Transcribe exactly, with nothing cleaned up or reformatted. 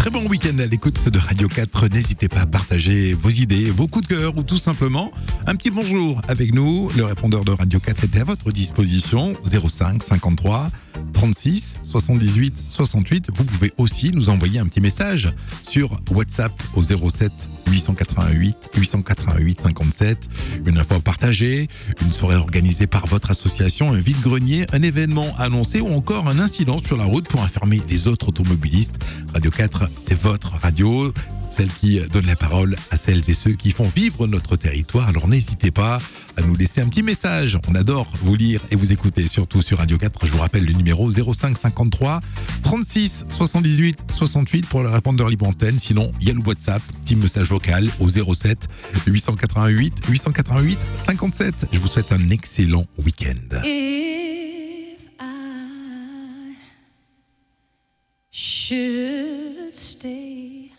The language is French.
Très bon week-end à l'écoute de Radio quatre. N'hésitez pas à partager vos idées, vos coups de cœur ou tout simplement un petit bonjour avec nous. Le répondeur de Radio quatre est à votre disposition. zéro cinq cinquante-trois trente-six soixante-dix-huit soixante-huit. Vous pouvez aussi nous envoyer un petit message sur WhatsApp au zéro sept huit cent quatre-vingt-huit huit cent quatre-vingt-huit cinquante-sept. Une info à partager, une soirée organisée par votre association, un vide-grenier, un événement annoncé ou encore un incident sur la route pour informer les autres automobilistes. Radio quatre, c'est votre radio, celle qui donne la parole à celles et ceux qui font vivre notre territoire. Alors n'hésitez pas à nous laisser un petit message. On adore vous lire et vous écouter, surtout sur Radio quatre. Je vous rappelle le numéro zéro cinq cinquante-trois trente-six soixante-dix-huit soixante-huit pour le répondeur libre antenne. Sinon, il y a le WhatsApp, petit message vocal au zéro sept huit cent quatre-vingt-huit huit cent quatre-vingt-huit cinquante-sept. Je vous souhaite un excellent week-end. If I should stay,